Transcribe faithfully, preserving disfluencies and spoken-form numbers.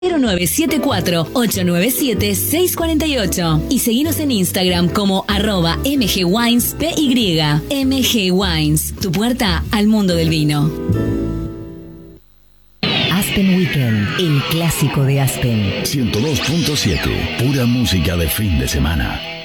cero nueve siete cuatro, ocho nueve siete, seis cuatro ocho y seguinos en Instagram como arroba mgwinespy. M G Wines, tu puerta al mundo del vino. Aspen Weekend, el clásico de Aspen. ciento dos punto siete, pura música de fin de semana.